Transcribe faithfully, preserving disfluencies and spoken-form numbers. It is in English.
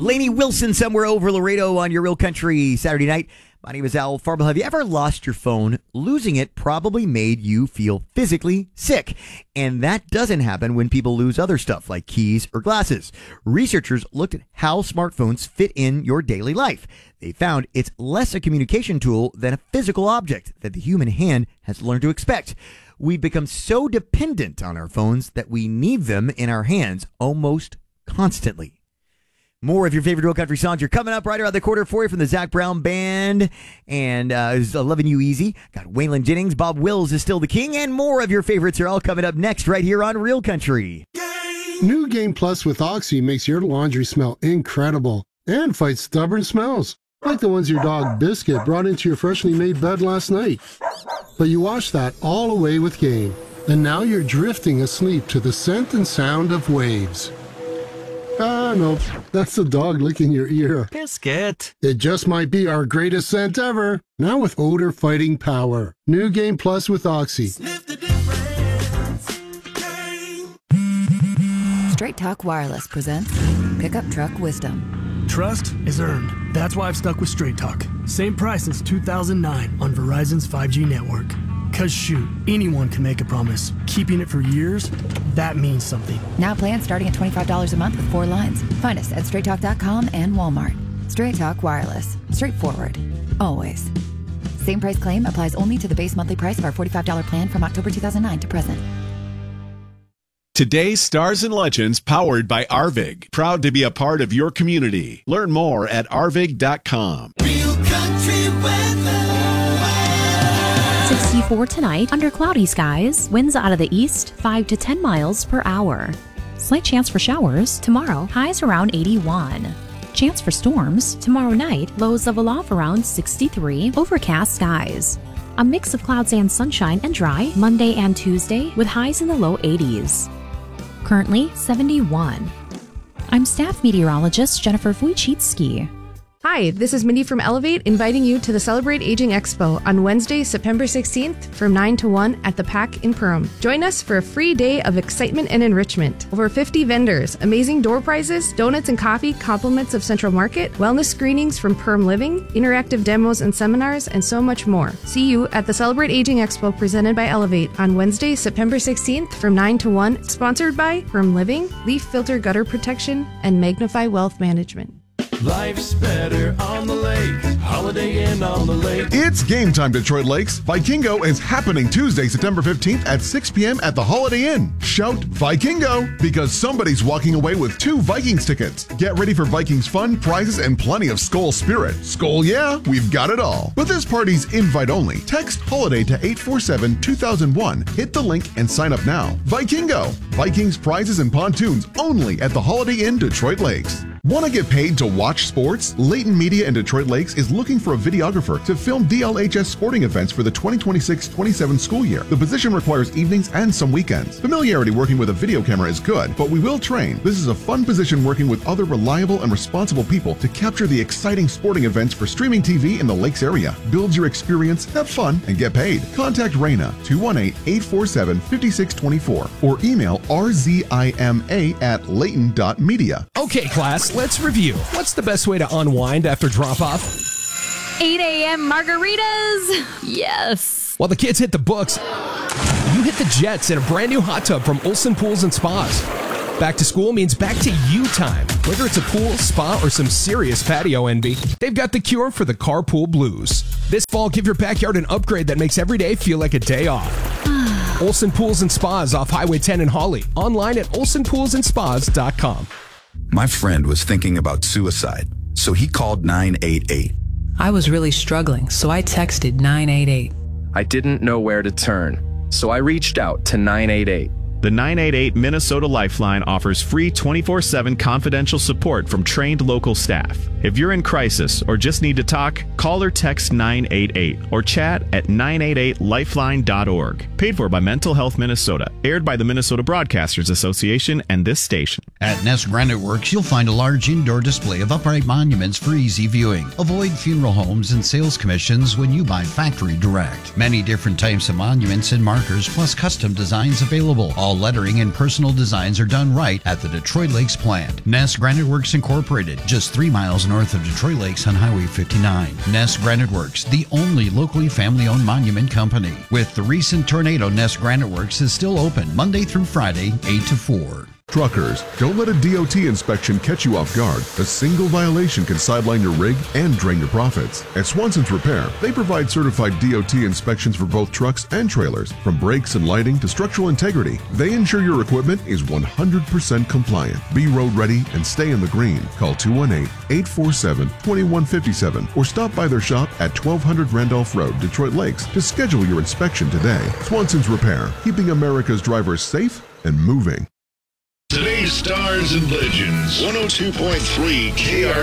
Lainey Wilson somewhere over Laredo on your Real Country Saturday night. My name is Al Farble. Have you ever lost your phone? Losing it probably made you feel physically sick. And that doesn't happen when people lose other stuff like keys or glasses. Researchers looked at how smartphones fit in your daily life. They found it's less a communication tool than a physical object that the human hand has learned to expect. We've become so dependent on our phones that we need them in our hands almost constantly. More of your favorite Real Country songs are coming up right around the corner for you from the Zach Brown Band and uh, is Loving You Easy. Got Waylon Jennings, Bob Wills is Still the King, and more of your favorites are all coming up next right here on Real Country. New Game Plus with Oxy makes your laundry smell incredible and fights stubborn smells, like the ones your dog Biscuit brought into your freshly made bed last night. But you washed that all away with Game, and now you're drifting asleep to the scent and sound of waves. Ah, no, that's the dog licking your ear. Biscuit. It just might be our greatest scent ever. Now with odor fighting power. New Game Plus with Oxy. Sniff the difference. Straight Talk Wireless presents Pickup Truck Wisdom. Trust is earned. That's why I've stuck with Straight Talk. Same price since two thousand nine on Verizon's five G network. Cause shoot, anyone can make a promise. Keeping it for years, that means something. Now plans starting at twenty-five dollars a month with four lines. Find us at straight talk dot com and Walmart. Straight Talk Wireless. Straightforward. Always. Same price claim applies only to the base monthly price of our forty-five dollars plan from October two thousand nine to present. Today's Stars and Legends powered by Arvig. Proud to be a part of your community. Learn more at arvig dot com. Real Country weather. sixty-four tonight, under cloudy skies, winds out of the east, five to ten miles per hour. Slight chance for showers tomorrow, highs around eighty-one. Chance for storms tomorrow night, lows level off around sixty-three, overcast skies. A mix of clouds and sunshine and dry Monday and Tuesday with highs in the low eighties. Currently seventy-one. I'm staff meteorologist Jennifer Wojcicki. Hi, this is Mindy from Elevate, inviting you to the Celebrate Aging Expo on Wednesday, September sixteenth from nine to one at the P A C in Perham. Join us for a free day of excitement and enrichment. Over fifty vendors, amazing door prizes, donuts and coffee, compliments of Central Market, wellness screenings from Perham Living, interactive demos and seminars, and so much more. See you at the Celebrate Aging Expo presented by Elevate on Wednesday, September sixteenth from nine to one, sponsored by Perham Living, Leaf Filter Gutter Protection, and Magnify Wealth Management. Life's better on the lake. Holiday Inn on the lake. It's game time, Detroit Lakes. Vikingo is happening Tuesday, September fifteenth at six p.m. at the Holiday Inn. Shout Vikingo because somebody's walking away with two Vikings tickets. Get ready for Vikings fun, prizes, and plenty of Skol spirit. Skol, yeah, we've got it all. But this party's invite only. Text HOLIDAY to eight four seven two thousand one. Hit the link and sign up now. Vikingo. Vikings prizes and pontoons only at the Holiday Inn, Detroit Lakes. Want to get paid to watch sports? Layton Media in Detroit Lakes is looking for a videographer to film D L H S sporting events for the twenty twenty-six twenty-seven school year. The position requires evenings and some weekends. Familiarity working with a video camera is good, but we will train. This is a fun position working with other reliable and responsible people to capture the exciting sporting events for streaming T V in the Lakes area. Build your experience, have fun, and get paid. Contact Raina, two one eight, eight four seven, five six two four, or email r z i m a at layton dot media. Okay, class, let's review. What's the best way to unwind after drop-off? eight a.m. margaritas. Yes. While the kids hit the books, you hit the jets in a brand new hot tub from Olsen Pools and Spas. Back to school means back to you time. Whether it's a pool, spa, or some serious patio envy, they've got the cure for the carpool blues. This fall, give your backyard an upgrade that makes every day feel like a day off. Olsen Pools and Spas off Highway ten in Hawley. Online at olsen pools and spas dot com. My friend was thinking about suicide, so he called nine eight eight. I was really struggling, so I texted nine eight eight. I didn't know where to turn, so I reached out to nine eight eight. The nine eight eight Minnesota Lifeline offers free twenty-four seven confidential support from trained local staff. If you're in crisis or just need to talk, call or text nine eight eight or chat at nine eight eight lifeline dot org. Paid for by Mental Health Minnesota. Aired by the Minnesota Broadcasters Association and this station. At Nest Granite Works, you'll find a large indoor display of upright monuments for easy viewing. Avoid funeral homes and sales commissions when you buy factory direct. Many different types of monuments and markers, plus custom designs available. All All lettering and personal designs are done right at the Detroit Lakes plant. Ness Granite Works Incorporated, just three miles north of Detroit Lakes on Highway fifty-nine. Ness Granite Works, the only locally family-owned monument company. With the recent tornado, Ness Granite Works is still open Monday through Friday, eight to four. Truckers, don't let a D O T inspection catch you off guard. A single violation can sideline your rig and drain your profits. At Swanson's Repair, they provide certified D O T inspections for both trucks and trailers. From brakes and lighting to structural integrity, they ensure your equipment is one hundred percent compliant. Be road ready and stay in the green. Call two one eight, eight four seven, two one five seven or stop by their shop at twelve hundred Randolph Road, Detroit Lakes to schedule your inspection today. Swanson's Repair, keeping America's drivers safe and moving. Today's Stars and Legends, one oh two point three K R